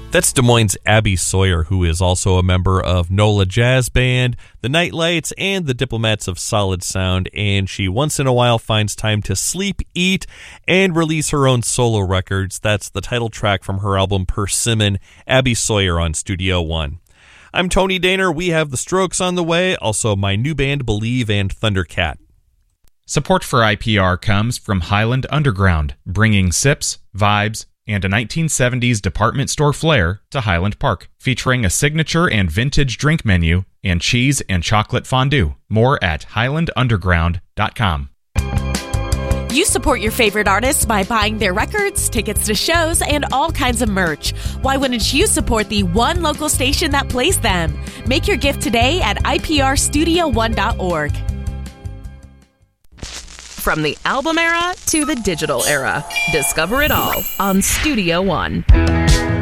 That's Des Moines' Abby Sawyer, who is also a member of NOLA Jazz Band, the Nightlights, and the Diplomats of Solid Sound, and she once in a while finds time to sleep, eat, and release her own solo records. That's the title track from her album Persimmon, Abby Sawyer on Studio One. I'm Tony Daner. We have The Strokes on the way, also my new band Believe and Thundercat. Support for IPR comes from Highland Underground, bringing sips, vibes, and a 1970s department store flair to Highland Park, featuring a signature and vintage drink menu and cheese and chocolate fondue. More at highlandunderground.com. You support your favorite artists by buying their records, tickets to shows, and all kinds of merch. Why wouldn't you support the one local station that plays them? Make your gift today at iprstudio1.org. From the album era to the digital era, discover it all on Studio One.